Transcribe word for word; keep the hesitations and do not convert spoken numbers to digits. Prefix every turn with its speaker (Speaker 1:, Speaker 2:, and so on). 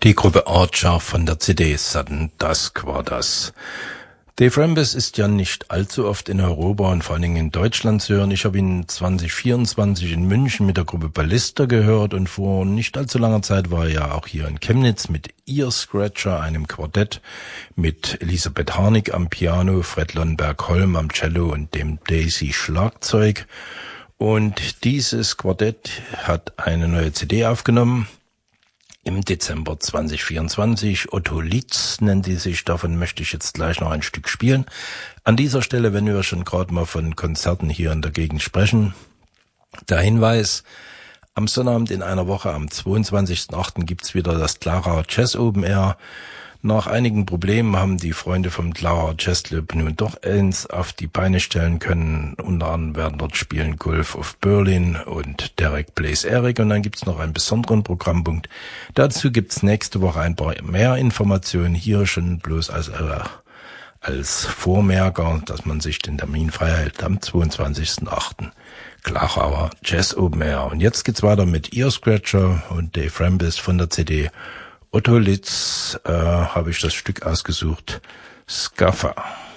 Speaker 1: Die Gruppe Archer von der C D Sudden Dusk war das. Dave Rambis ist ja nicht allzu oft in Europa und vor allen Dingen in Deutschland zu hören. Ich habe ihn zwanzig vierundzwanzig in München mit der Gruppe Ballista gehört und vor nicht allzu langer Zeit war er ja auch hier in Chemnitz mit Ear Scratcher, einem Quartett mit Elisabeth Harnik am Piano, Fred Lonnberg-Holm am Cello und dem Daisy Schlagzeug. Und dieses Quartett hat eine neue C D aufgenommen. Im Dezember zwanzig vierundzwanzig, Otto Litz nennt die sich, davon möchte ich jetzt gleich noch ein Stück spielen. An dieser Stelle, wenn wir schon gerade mal von Konzerten hier in der Gegend sprechen, der Hinweis, am Sonnabend in einer Woche, am zweiundzwanzigsten achten gibt's wieder das Clara Jazz Open Air. Nach einigen Problemen haben die Freunde vom Clara Jazz Club nun doch eins auf die Beine stellen können. Unter anderem werden dort spielen Gulf of Berlin und Derek Blaze Eric. Und dann gibt's noch einen besonderen Programmpunkt. Dazu gibt's nächste Woche ein paar mehr Informationen. Hier schon bloß als, äh, als Vormerker, dass man sich den Termin frei hält am zweiundzwanzigsten achten Clara Jazz Open Air. Und jetzt geht's weiter mit Ear Scratcher und Dave Rambis von der C D Otto Litz, äh, habe ich das Stück ausgesucht, Scuffer.